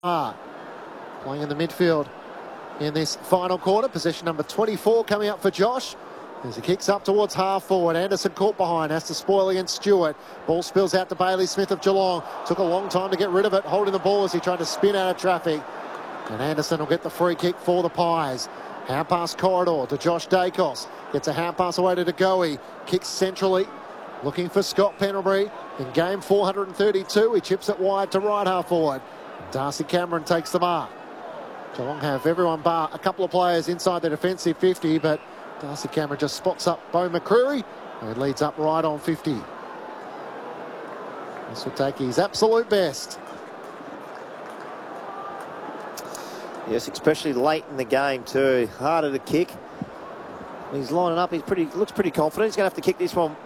playing in the midfield in this final quarter. Position number 24 coming up for Josh. As he kicks up towards half forward, Anderson caught behind, has to spoil against Stewart. Ball spills out to Bailey Smith of Geelong. Took a long time to get rid of it, holding the ball as he tried to spin out of traffic. And Anderson will get the free kick for the Pies. Hand pass corridor to Josh Dacos. Gets a hand pass away to DeGoey. Kicks centrally, looking for Scott Pendlebury. In game 432, he chips it wide to right half forward. Darcy Cameron takes the mark. Geelong have everyone bar a couple of players inside the defensive 50, but Darcy Cameron just spots up Beau McCreery and leads up right on 50. This will take his absolute best. Yes, especially late in the game too. Harder to kick. He's lining up. Looks pretty confident. He's going to have to kick this one,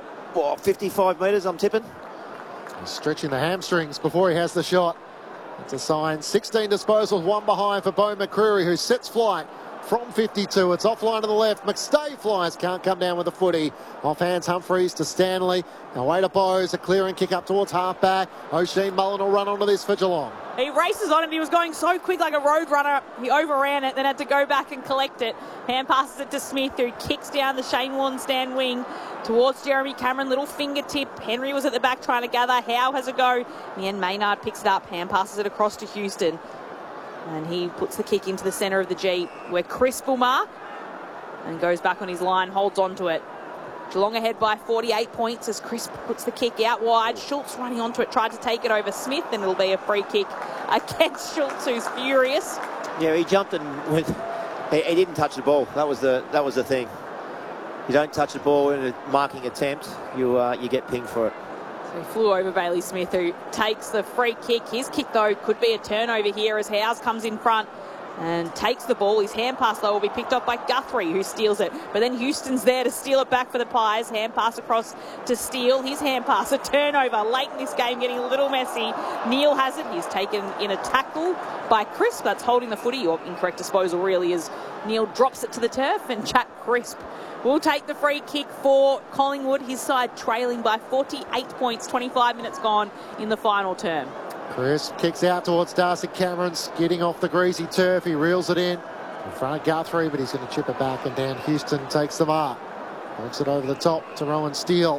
55 metres, I'm tipping. He's stretching the hamstrings before he has the shot. It's a sign. 16 disposals, one behind for Beau McCreery, who sets flight from 52. It's offline to the left. McStay flies, can't come down with a footy. Off hands Humphreys to Stanley. Away to Bowes, a clearing kick up towards half-back. O'Sheen Mullen will run onto this for Geelong. He races on it. He was going so quick like a road runner. He overran it, then had to go back and collect it. Hand passes it to Smith, who kicks down the Shane Warne stand wing towards Jeremy Cameron. Little fingertip. Henry was at the back trying to gather. Howe has a go. In the end, Maynard picks it up. Hand passes it across to Houston. And he puts the kick into the centre of the G, where Crisp will mark and goes back on his line, holds on to it. Geelong ahead by 48 points as Crisp puts the kick out wide. Schultz running onto it, tried to take it over Smith, and it'll be a free kick against Schultz, who's furious. Yeah, he jumped and went. He didn't touch the ball. That was the thing. You don't touch the ball in a marking attempt, you get pinged for it. So he flew over Bailey Smith, who takes the free kick. His kick, though, could be a turnover here as Howes comes in front and takes the ball. His hand pass, though, will be picked up by Guthrie, who steals it. But then Houston's there to steal it back for the Pies. Hand pass across to Steele. His hand pass, a turnover late in this game, getting a little messy. Neil has it. He's taken in a tackle by Crisp. That's holding the footy, or incorrect disposal, really, as Neil drops it to the turf, and Jack Crisp will take the free kick for Collingwood. His side trailing by 48 points, 25 minutes gone in the final term. Crisp kicks out towards Darcy Cameron, skidding off the greasy turf. He reels it in front of Guthrie, but he's going to chip it back, and Dan Houston takes the mark. Works it over the top to Rowan Steele.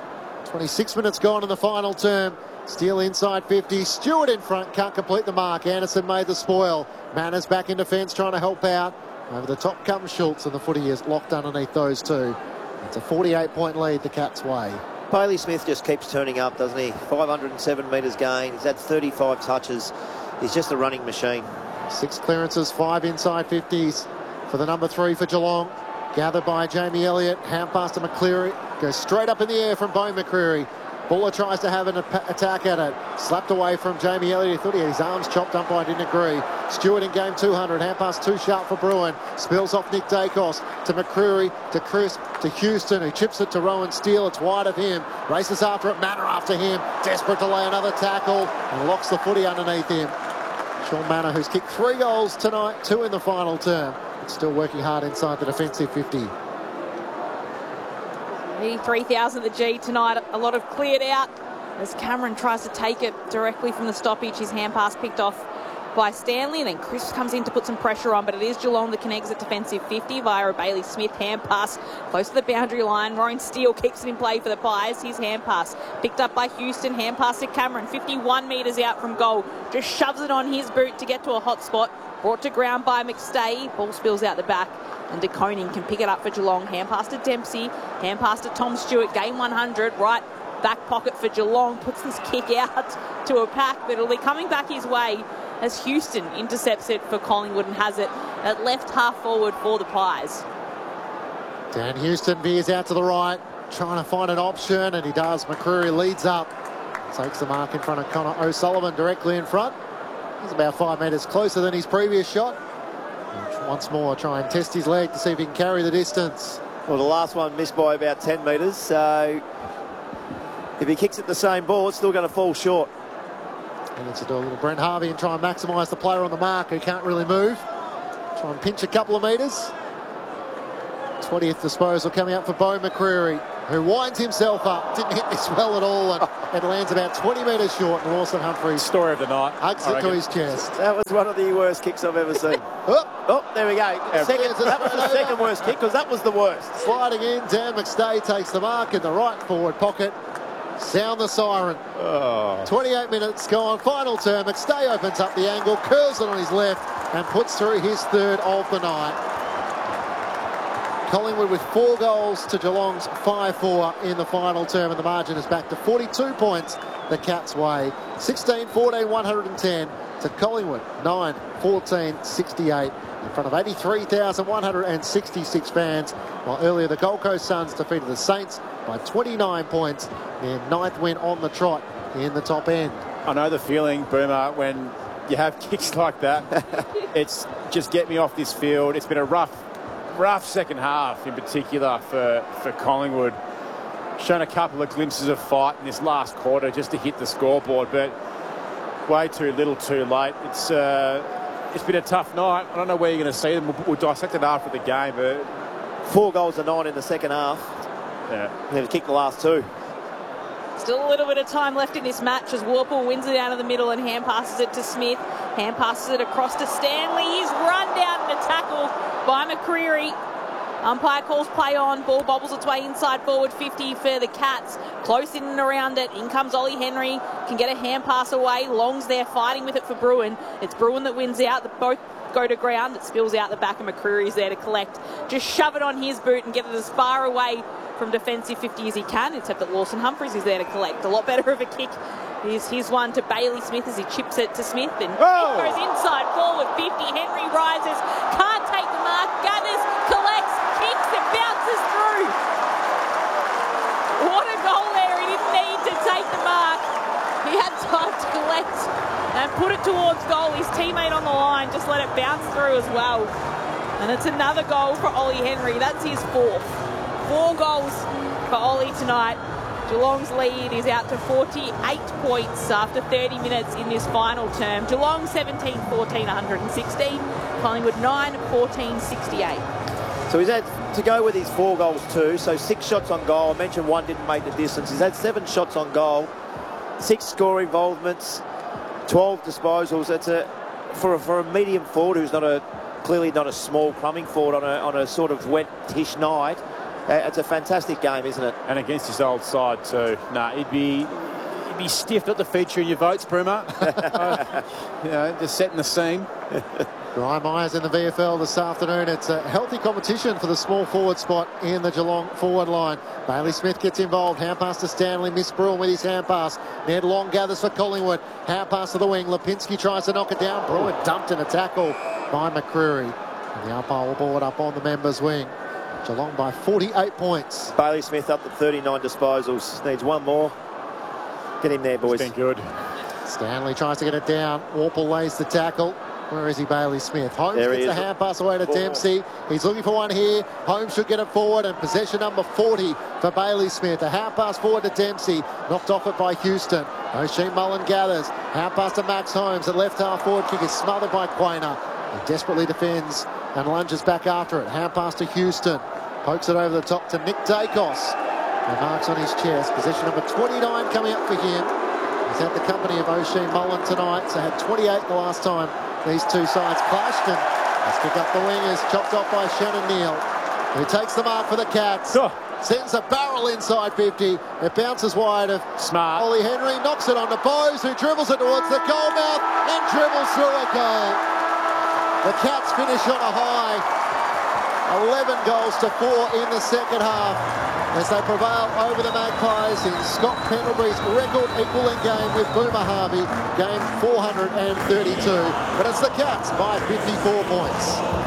26 minutes gone in the final term. Steele inside 50. Stewart in front, can't complete the mark. Anderson made the spoil. Manners back in defence, trying to help out. Over the top comes Schultz, and the footy is locked underneath those two. It's a 48-point lead the Cats' way. Bailey Smith just keeps turning up, doesn't he? 507 metres gain. He's had 35 touches. He's just a running machine. 6 clearances, 5 inside 50s for the number 3 for Geelong. Gathered by Jamie Elliott. Hand pass to McCleary. Goes straight up in the air from Beau McCreery. Buller tries to have an attack at it. Slapped away from Jamie Elliott. He thought he had his arms chopped up, I didn't agree. Stewart in game 200. Hand pass too sharp for Bruin. Spills off Nick Dacos to McCreery, to Crisp, to Houston, who chips it to Rowan Steele. It's wide of him. Races after it. Manor after him. Desperate to lay another tackle and locks the footy underneath him. Sean Manor, who's kicked 3 goals tonight, 2 in the final term. Still working hard inside the defensive 50. 3,000 at the G tonight. A lot of cleared out as Cameron tries to take it directly from the stoppage. His hand pass picked off by Stanley, and then Chris comes in to put some pressure on, but it is Geelong that connects at defensive 50 via a Bailey Smith hand pass close to the boundary line. Rowan Steele keeps it in play for the Pies. His hand pass picked up by Houston. Hand pass to Cameron, 51 metres out from goal. Just shoves it on his boot to get to a hot spot. Brought to ground by McStay. Ball spills out the back, and De Koning can pick it up for Geelong. Hand pass to Dempsey. Hand pass to Tom Stewart. Game 100. Right back pocket for Geelong. Puts this kick out to a pack, but it'll be coming back his way as Houston intercepts it for Collingwood and has it at left half forward for the Pies. Dan Houston veers out to the right, trying to find an option, and he does. McCreery leads up. Takes the mark in front of Connor O'Sullivan directly in front. He's about 5 metres closer than his previous shot. Once more, try and test his leg to see if he can carry the distance. Well, the last one missed by about 10 metres, so if he kicks at the same ball, it's still going to fall short. And let's do a little Brent Harvey and try and maximise the player on the mark who can't really move. Try and pinch a couple of metres. 20th disposal coming up for Beau McCreery. who winds himself up. Didn't hit this well at all, and it lands about 20 metres short. And Lawson Humphries, Story of the night. hugs it to his chest. That was one of the worst kicks I've ever seen. Oh, there we go. That was the second worst kick, because that was the worst. Sliding in, Dan McStay takes the mark in the right forward pocket. Sound the siren. 28 minutes gone, final turn. McStay opens up the angle, curls it on his left, and puts through his third of the night. Collingwood with 4 goals to Geelong's 5-4 in the final term, and the margin is back to 42 points the Cats' way. 16-14, 110 to Collingwood, 9-14, 68 in front of 83,166 fans, while earlier the Gold Coast Suns defeated the Saints by 29 points, their 9th win on the trot in the top end. I know the feeling, Boomer, when you have kicks like that. It's just get me off this field. It's been a rough second half in particular for Collingwood. Shown a couple of glimpses of fight in this last quarter just to hit the scoreboard, but way too little too late. It's been a tough night. I don't know where you're going to see them. We'll dissect it after the game, but 4 goals to 9 in the second half. yeah. They've kicked the last 2. Still a little bit of time left in this match as Warple wins it down to the middle and hand passes it to Smith. Hand passes it across to Stanley. He's run down in a tackle by McCreery. Umpire calls play on. Ball bobbles its way inside forward 50 for the Cats. Close in and around it. In comes Ollie Henry. Can get a hand pass away. Long's there fighting with it for Bruin. It's Bruin that wins out. Both go to ground. It spills out the back and McCreery's there to collect. Just shove it on his boot and get it as far away from defensive 50 as he can, except that Lawson Humphries is there to collect. A lot better of a kick is his one to Bailey Smith as he chips it to Smith, and it goes inside forward 50. Henry rises, can't take the mark, gathers, collects, kicks, and bounces through. What a goal there. He didn't need to take the mark. He had time to collect and put it towards goal. His teammate on the line just let it bounce through as well. And it's another goal for Ollie Henry. That's his 4th. 4 goals for Ollie tonight. Geelong's lead is out to 48 points after 30 minutes in this final term. Geelong 17-14, 116. Collingwood 9-14, 68. So he's had to go with his 4 goals too. So 6 shots on goal. I mentioned 1 didn't make the distance. He's had 7 shots on goal, 6 score involvements, 12 disposals. That's for a medium forward who's clearly not a small plumbing forward on a sort of wet-ish night. It's a fantastic game, isn't it? And against his old side too. He'd be stiff, not the feature in your votes, Bruma. Just setting the scene. Brian Myers in the VFL this afternoon. It's a healthy competition for the small forward spot in the Geelong forward line. Bailey Smith gets involved. Hand pass to Stanley. Miss Bruin with his hand pass. Ned Long gathers for Collingwood. Hand pass to the wing. Lipinski tries to knock it down. Bruin dumped in a tackle by McCreery. And the umpire will ball it up on the members' wing. Geelong by 48 points. Bailey Smith up to 39 disposals. Needs 1 more. Get him there, boys. It's been good. Stanley tries to get it down. Warple lays the tackle. Where is he, Bailey Smith? Holmes gets the hand pass away to Dempsey. He's looking for one here. Holmes should get it forward, and possession number 40 for Bailey Smith. A hand pass forward to Dempsey. Knocked off it by Houston. O'Shea Mullen gathers. Hand pass to Max Holmes. The left half forward kick is smothered by Quainer. He desperately defends and lunges back after it. Hand pass to Houston. Pokes it over the top to Nick Dacos. The marks on his chest. Possession number 29 coming up for him. He's had the company of O'Shea Mullen tonight, so had 28 the last time these two sides clashed. And let's pick up the wingers, chopped off by Shannon Neal, who takes the mark for the Cats. Sends a barrel inside 50. It bounces wide of Smart. Ollie Henry, knocks it on to Bowes, who dribbles it towards the goal mouth and dribbles through a goal. The Cats finish on a high. 11 goals to 4 in the second half as they prevail over the Magpies in Scott Pendlebury's record equaling game with Boomer Harvey, game 432. But it's the Cats by 54 points.